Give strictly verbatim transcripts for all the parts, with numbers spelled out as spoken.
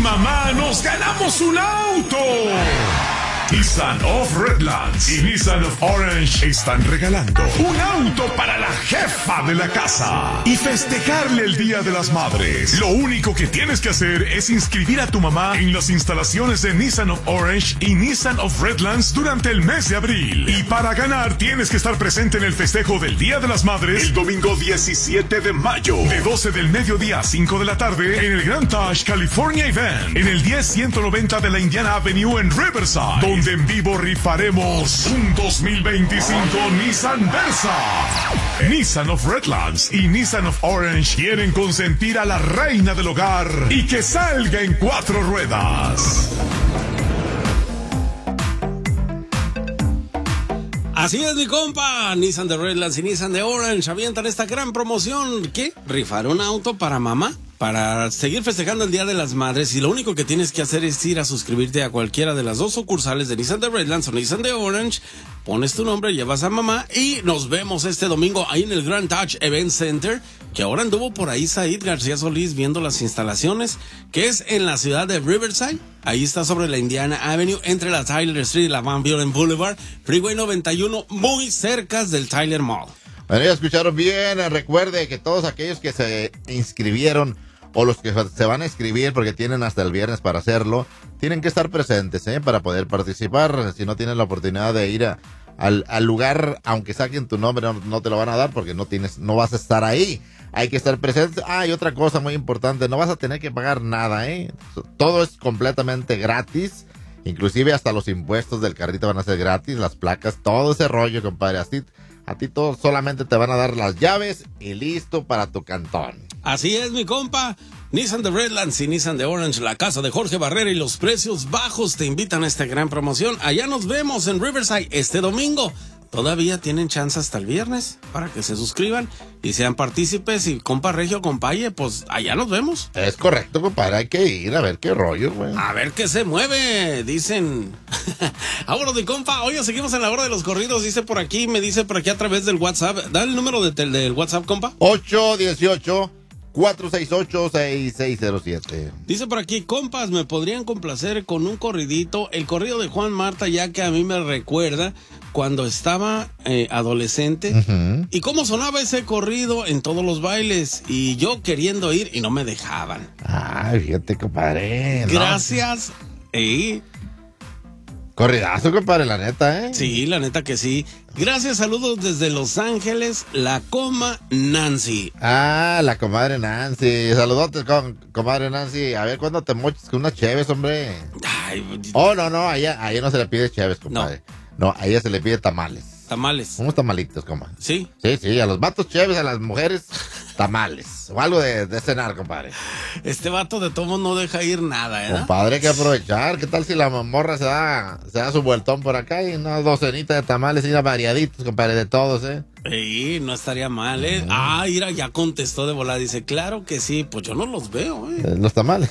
mamá nos ganamos un auto. Nissan of Redlands y Nissan of Orange están regalando un auto para la jefa de la casa y festejarle el Día de las Madres. Lo único que tienes que hacer es inscribir a tu mamá en las instalaciones de Nissan of Orange y Nissan of Redlands durante el mes de abril. Y para ganar tienes que estar presente en el festejo del Día de las Madres el domingo diecisiete de mayo, de doce del mediodía a cinco de la tarde, en el Grand Taj California Event, en el diez ciento noventa de la Indiana Avenue en Riverside, donde en vivo rifaremos un dos mil veinticinco Nissan Versa. Nissan of Redlands y Nissan of Orange quieren consentir a la reina del hogar y que salga en cuatro ruedas. Así es, mi compa. Nissan de Redlands y Nissan de Orange avientan esta gran promoción. ¿Qué? ¿Rifar un auto para mamá? Para seguir festejando el Día de las Madres, y lo único que tienes que hacer es ir a suscribirte a cualquiera de las dos sucursales de Nissan de Redlands o Nissan de Orange, pones tu nombre, llevas a mamá y nos vemos este domingo ahí en el Grand Taj Event Center, que ahora anduvo por ahí Said García Solís viendo las instalaciones, que es en la ciudad de Riverside. Ahí está sobre la Indiana Avenue, entre la Tyler Street y la Van Buren Boulevard, Freeway noventa y uno, muy cerca del Tyler Mall. Bueno, ya escucharon bien. Recuerde que todos aquellos que se inscribieron o los que se van a inscribir, porque tienen hasta el viernes para hacerlo, tienen que estar presentes, ¿eh? Para poder participar. Si no tienen la oportunidad de ir a, al, al lugar, aunque saquen tu nombre, no, no te lo van a dar porque no tienes, no vas a estar ahí. Hay que estar presente. Ah, y otra cosa muy importante, no vas a tener que pagar nada, ¿eh? Todo es completamente gratis. Inclusive hasta los impuestos del carrito van a ser gratis, las placas, todo ese rollo, compadre. Así, a ti todo solamente te van a dar las llaves y listo para tu cantón. Así es, mi compa. Nissan de Redlands y Nissan de Orange, la casa de Jorge Barrera y los precios bajos te invitan a esta gran promoción. Allá nos vemos en Riverside este domingo. Todavía tienen chance hasta el viernes para que se suscriban y sean partícipes. Y compa Regio, compaye, pues allá nos vemos. Es correcto, compadre, hay que ir a ver qué rollo, güey. A ver qué se mueve, dicen. Ahora de compa, oye, seguimos en la hora de los corridos, dice por aquí, me dice por aquí a través del WhatsApp. Da el número de, del, del WhatsApp, compa. ocho dieciocho, cuatro seis ocho, seis seis cero siete. Dice por aquí, compas, me podrían complacer con un corridito, el corrido de Juan Marta, ya que a mí me recuerda cuando estaba eh, adolescente, uh-huh. Y cómo sonaba ese corrido en todos los bailes, y yo queriendo ir y no me dejaban. Ay, fíjate, compadre, ¿no? Gracias. Y... corridazo, compadre, la neta, ¿eh? Sí, la neta que sí. Gracias, saludos desde Los Ángeles, la coma Nancy. Ah, la comadre Nancy. Saludotes, com comadre Nancy. A ver, ¿cuándo te moches con unas cheves, hombre? Ay, oh, no, no, a ella, a ella no se le pide cheves, compadre. No. No, a ella se le pide tamales. Tamales. Unos tamalitos, compadre. ¿Sí? Sí, sí, a los vatos cheves, a las mujeres, tamales. O algo de, de cenar, compadre. Este vato de tomo no deja ir nada, ¿eh? Compadre, hay que aprovechar. ¿Qué tal si la morra se da, se da su vueltón por acá y una docenita de tamales y una variaditos, compadre, de todos, eh? Sí, no estaría mal, ¿eh? Mm. Ah, mira, ya contestó de volada. Dice, claro que sí. Pues yo no los veo, ¿eh? Los tamales.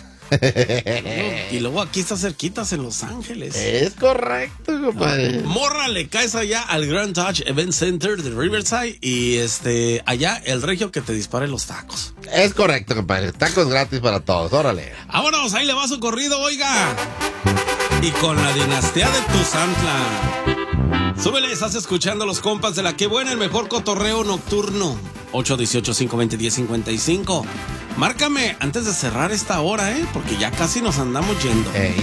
Y luego aquí está cerquitas en Los Ángeles. Es correcto, compadre. No, morra, le caes allá al Grand Taj Event Center de Riverside y este allá el regio que te dispare los tacos. Es correcto, compadre. Tacos gratis para todos, órale. Vámonos, ahí le va su corrido, oiga. Y con la dinastía de Tuzantla. Súbele, estás escuchando los compas de la que buena, el mejor cotorreo nocturno. ocho dieciocho, cinco veinte, diez cincuenta y cinco. Márcame antes de cerrar esta hora, ¿eh? Porque ya casi nos andamos yendo. Ey.